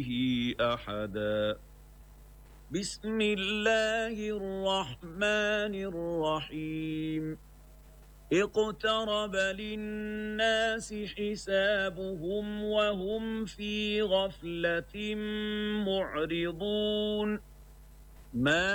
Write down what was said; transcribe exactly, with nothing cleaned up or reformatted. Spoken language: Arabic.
أحدا. بسم الله الرحمن الرحيم. اقترب للناس حسابهم وهم في غفلة معرضون. ما